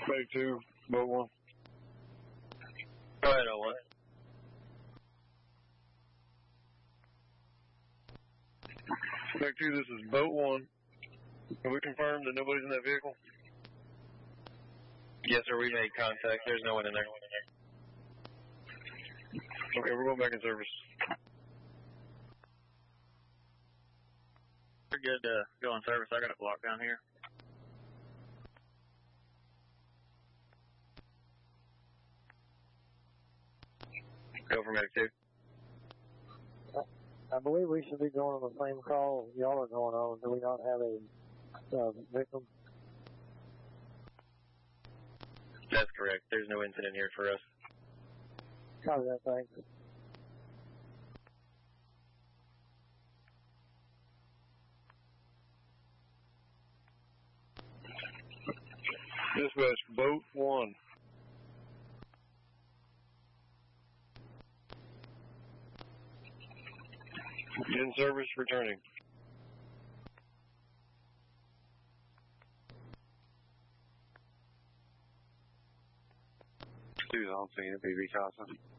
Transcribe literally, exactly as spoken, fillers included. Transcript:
Make two, boat one. Go ahead, oh one. Make two, this is boat one. Can we confirm that nobody's in that vehicle? Yes, sir, we made contact. There's no one in there. Okay, we're going back in service. We're good to go in service. I got a block down here. Go for medic two. I believe we should be going on the same call y'all are going on. Do we not have a uh, victim? That's correct. There's no incident here for us. Copy that, thanks. Dispatch, boat one. In service, returning. Two's on scene at B B Casa.